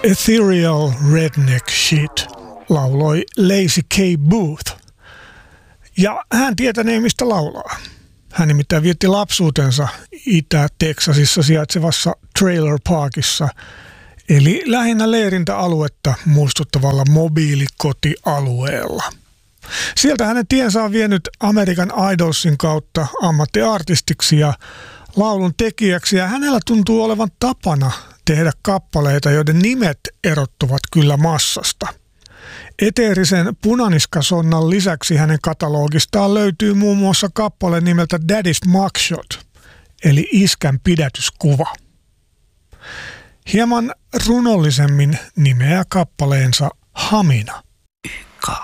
Ethereal redneck shit, lauloi Lazy K. Booth. Ja hän tietänee, mistä laulaa. Hän nimittäin vietti lapsuutensa Itä-Teksasissa sijaitsevassa Trailer Parkissa, eli lähinnä leirintäaluetta muistuttavalla mobiilikotialueella. Sieltä hänen tiensä on vienyt American Idolsin kautta ammattiartistiksi ja laulun tekijäksi, ja hänellä tuntuu olevan tapana tehdä kappaleita, joiden nimet erottuvat kyllä massasta. Eteerisen punaniskasonnan lisäksi hänen katalogistaan löytyy muun muassa kappale nimeltä Daddy's Mugshot, eli iskän pidätyskuva. Hieman runollisemmin nimeää kappaleensa Hamina.